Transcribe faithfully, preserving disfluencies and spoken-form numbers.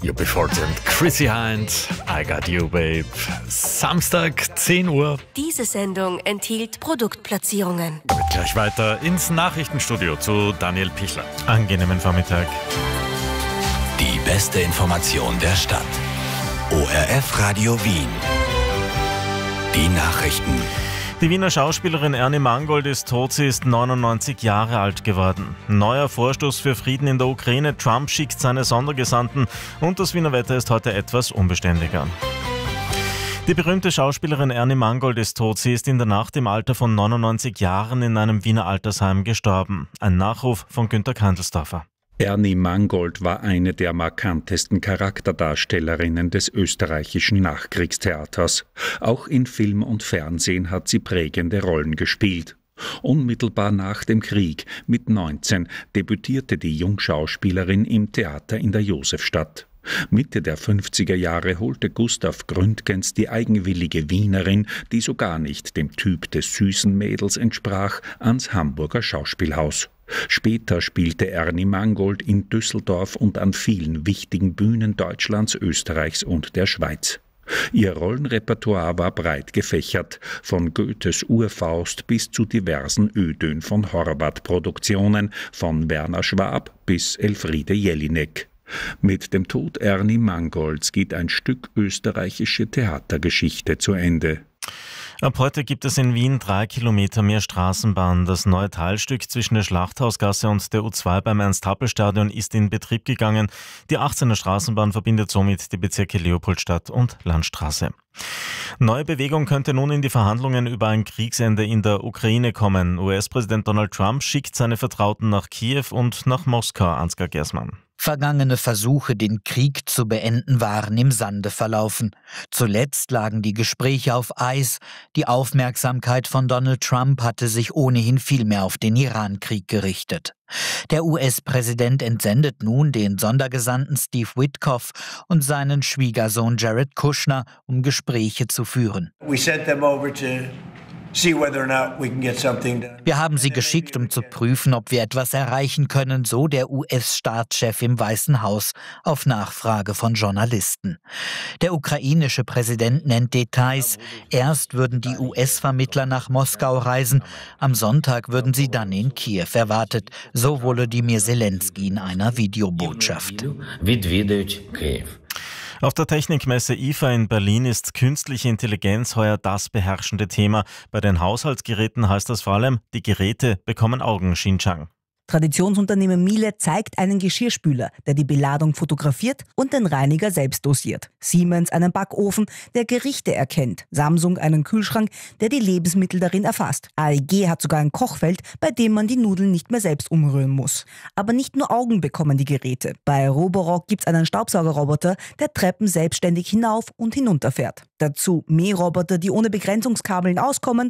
U B vierzig und Chrissy Hind, I Got You Babe. Samstag, zehn Uhr. Diese Sendung enthielt Produktplatzierungen. Geht gleich weiter ins Nachrichtenstudio zu Daniel Pichler. Angenehmen Vormittag. Die beste Information der Stadt. O R F Radio Wien. Die Nachrichten. Die Wiener Schauspielerin Ernie Mangold ist tot, sie ist neunundneunzig Jahre alt geworden. Neuer Vorstoß für Frieden in der Ukraine, Trump schickt seine Sondergesandten und das Wiener Wetter ist heute etwas unbeständiger. Die berühmte Schauspielerin Ernie Mangold ist tot, sie ist in der Nacht im Alter von neunundneunzig Jahren in einem Wiener Altersheim gestorben. Ein Nachruf von Günter Kandelsdorfer. Ernie Mangold war eine der markantesten Charakterdarstellerinnen des österreichischen Nachkriegstheaters. Auch in Film und Fernsehen hat sie prägende Rollen gespielt. Unmittelbar nach dem Krieg, mit neunzehn, debütierte die Jungschauspielerin im Theater in der Josefstadt. Mitte der fünfziger Jahre holte Gustav Gründgens die eigenwillige Wienerin, die so gar nicht dem Typ des süßen Mädels entsprach, ans Hamburger Schauspielhaus. Später spielte Ernie Mangold in Düsseldorf und an vielen wichtigen Bühnen Deutschlands, Österreichs und der Schweiz. Ihr Rollenrepertoire war breit gefächert, von Goethes Urfaust bis zu diversen Ödön von Horvath-Produktionen, von Werner Schwab bis Elfriede Jelinek. Mit dem Tod Ernie Mangolds geht ein Stück österreichische Theatergeschichte zu Ende. Ab heute gibt es in Wien drei Kilometer mehr Straßenbahn. Das neue Teilstück zwischen der Schlachthausgasse und der U zwei beim Ernst-Happel-Stadion ist in Betrieb gegangen. Die achtzehner Straßenbahn verbindet somit die Bezirke Leopoldstadt und Landstraße. Neue Bewegung könnte nun in die Verhandlungen über ein Kriegsende in der Ukraine kommen. U S-Präsident Donald Trump schickt seine Vertrauten nach Kiew und nach Moskau, Ansgar Gersmann. Vergangene Versuche, den Krieg zu beenden, waren im Sande verlaufen. Zuletzt lagen die Gespräche auf Eis. Die Aufmerksamkeit von Donald Trump hatte sich ohnehin viel mehr auf den Iran-Krieg gerichtet. Der U S-Präsident entsendet nun den Sondergesandten Steve Witkoff und seinen Schwiegersohn Jared Kushner, um Gespräche zu führen. We sent them over to Wir haben sie geschickt, um zu prüfen, ob wir etwas erreichen können, so der U S-Staatschef im Weißen Haus auf Nachfrage von Journalisten. Der ukrainische Präsident nennt Details. Erst würden die U S-Vermittler nach Moskau reisen, am Sonntag würden sie dann in Kiew erwartet, so Volodymyr Zelensky in einer Videobotschaft. Auf der Technikmesse I F A in Berlin ist künstliche Intelligenz heuer das beherrschende Thema. Bei den Haushaltsgeräten heißt das vor allem, die Geräte bekommen Augen, Xinjiang. Traditionsunternehmen Miele zeigt einen Geschirrspüler, der die Beladung fotografiert und den Reiniger selbst dosiert. Siemens einen Backofen, der Gerichte erkennt. Samsung einen Kühlschrank, der die Lebensmittel darin erfasst. A E G hat sogar ein Kochfeld, bei dem man die Nudeln nicht mehr selbst umrühren muss. Aber nicht nur Augen bekommen die Geräte. Bei Roborock gibt's einen Staubsaugerroboter, der Treppen selbstständig hinauf und hinunter fährt. Dazu Mähroboter, die ohne Begrenzungskabeln auskommen